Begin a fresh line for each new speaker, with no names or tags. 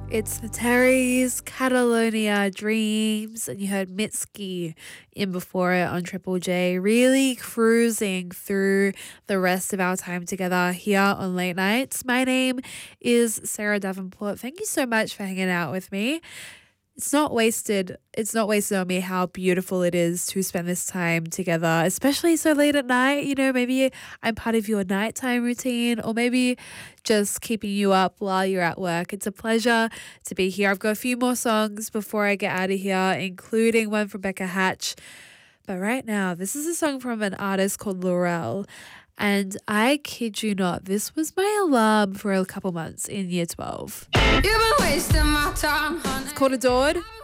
It's the Terry's Catalonia Dreams, and you heard Mitski in before it on Triple J, really cruising through the rest of our time together here on Late Nights. My name is Sarah Davenport. Thank you so much for hanging out with me. It's not wasted. It's not wasted on me how beautiful it is to spend this time together, especially so late at night. You know, maybe I'm part of your nighttime routine, or maybe just keeping you up while you're at work. It's a pleasure to be here. I've got a few more songs before I get out of here, including one from Becca Hatch. But right now, this is a song from an artist called Laurel. And I kid you not, this was my alarm for a couple months in year 12.
You've been wasting my time, honey.
It's called Adored.